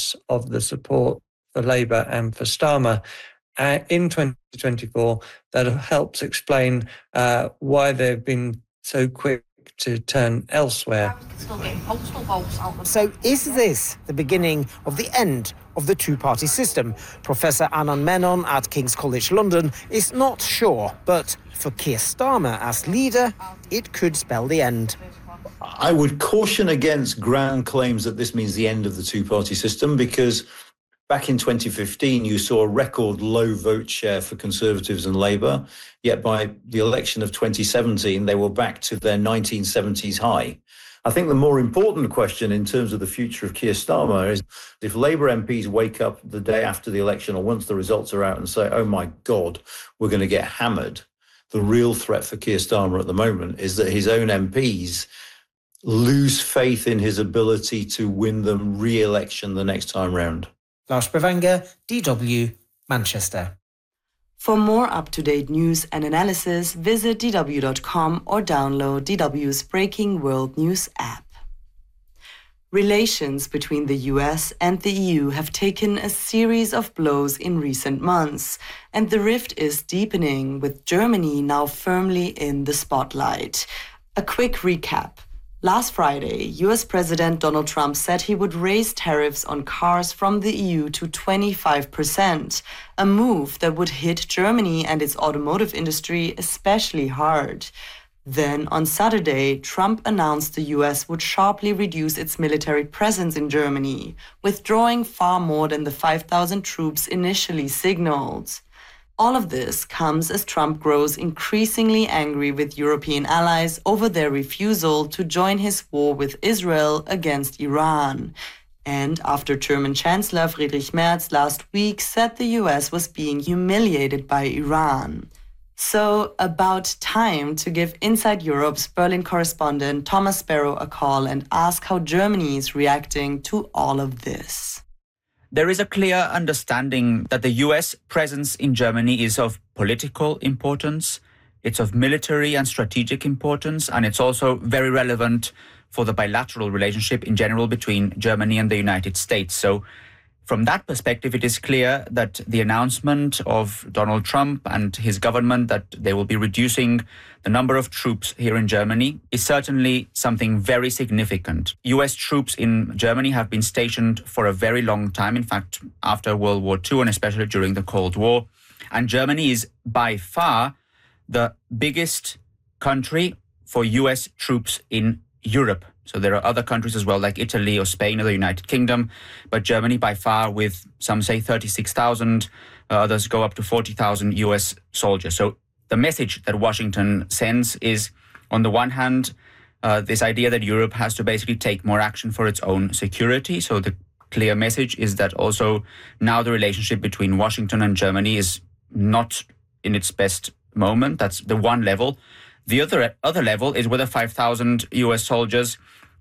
regardless of the support for Labour and for Starmer in 2024, that helps explain why they've been so quick to turn elsewhere. So is this the beginning of the end of the two-party system? Professor Anand Menon at King's College London is not sure, but for Keir Starmer as leader, it could spell the end. I would caution against grand claims that this means the end of the two-party system, because back in 2015, you saw a record low vote share for Conservatives and Labour, yet by the election of 2017, they were back to their 1970s high. I think the more important question in terms of the future of Keir Starmer is if Labour MPs wake up the day after the election or once the results are out and say, oh my God, we're going to get hammered. The real threat for Keir Starmer at the moment is that his own MPs lose faith in his ability to win them re-election the next time round. Lars Bravanger, DW, Manchester. For more up-to-date news and analysis, visit dw.com or download DW's Breaking World News app. Relations between the US and the EU have taken a series of blows in recent months, and the rift is deepening, with Germany now firmly in the spotlight. A quick recap. Last Friday, US President Donald Trump said he would raise tariffs on cars from the EU to 25%, a move that would hit Germany and its automotive industry especially hard. Then, on Saturday, Trump announced the US would sharply reduce its military presence in Germany, withdrawing far more than the 5,000 troops initially signaled. All of this comes as Trump grows increasingly angry with European allies over their refusal to join his war with Israel against Iran. And after German Chancellor Friedrich Merz last week said the US was being humiliated by Iran. So, about time to give Inside Europe's Berlin correspondent Thomas Sparrow a call and ask how Germany is reacting to all of this. There is a clear understanding that the US presence in Germany is of political importance, it's of military and strategic importance, and it's also very relevant for the bilateral relationship in general between Germany and the United States. So from that perspective, it is clear that the announcement of Donald Trump and his government that they will be reducing the number of troops here in Germany is certainly something very significant. US troops in Germany have been stationed for a very long time, in fact, after World War II and especially during the Cold War. And Germany is by far the biggest country for US troops in Europe. So there are other countries as well, like Italy or Spain or the United Kingdom, but Germany by far, with some say 36,000, others go up to 40,000 US soldiers. So the message that Washington sends is, on the one hand, this idea that Europe has to basically take more action for its own security. So the clear message is that also now the relationship between Washington and Germany is not in its best moment. That's the one level. The other level is whether 5,000 US soldiers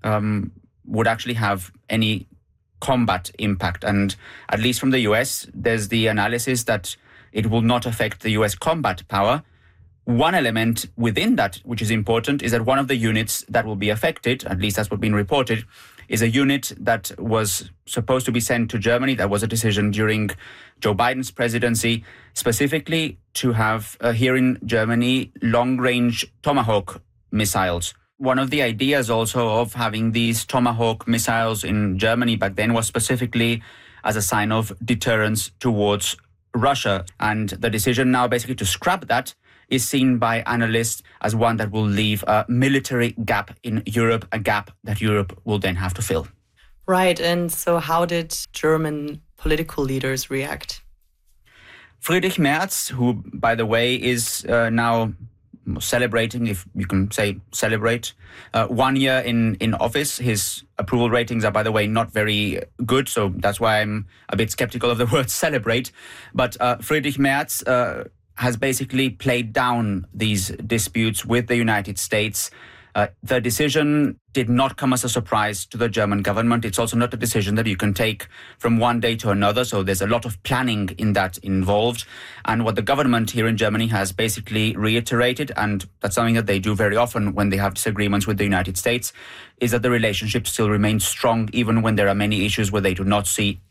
would actually have any combat impact. And at least from the US, there's the analysis that it will not affect the US combat power. One element within that, which is important, is that one of the units that will be affected, at least that's what's been reported, is a unit that was supposed to be sent to Germany. That was a decision during Joe Biden's presidency, specifically to have here in Germany long-range Tomahawk missiles. One of the ideas also of having these Tomahawk missiles in Germany back then was specifically as a sign of deterrence towards Russia. And the decision now basically to scrap that is seen by analysts as one that will leave a military gap in Europe, a gap that Europe will then have to fill. Right, and so how did German political leaders react? Friedrich Merz, who, by the way, is now celebrating, if you can say celebrate, 1 year in office. His approval ratings are, by the way, not very good, so that's why I'm a bit skeptical of the word celebrate. But Friedrich Merz has basically played down these disputes with the United States. The decision did not come as a surprise to the German government. It's also not a decision that you can take from one day to another. So there's a lot of planning in that involved. And what the government here in Germany has basically reiterated, and that's something that they do very often when they have disagreements with the United States, is that the relationship still remains strong, even when there are many issues where they do not see